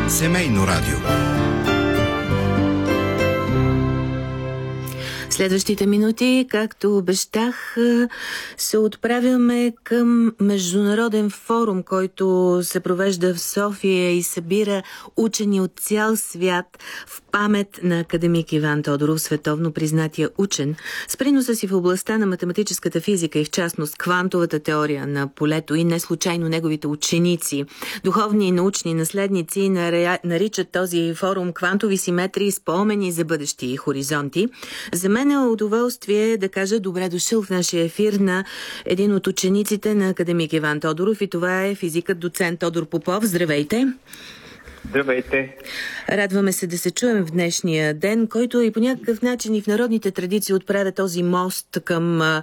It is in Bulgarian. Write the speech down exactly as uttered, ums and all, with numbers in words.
Семейно радио. Следващите минути, както обещах, се отправяме към международен форум, който се провежда в София и събира учени от цял свят в памет на академик Иван Тодоров, световно признатия учен, с приноса си в областта на математическата физика и в частност квантовата теория на полето, и не случайно неговите ученици, духовни и научни наследници, наричат този форум квантови симетрии, спомени за бъдещи хоризонти. За мен е удоволствие да кажа добре дошъл в нашия ефир на един от учениците на академик Иван Тодоров, и това е физикът доцент Тодор Попов. Здравейте! Здравейте! Радваме се да се чуем в днешния ден, който и по някакъв начин и в народните традиции отправя този мост към а,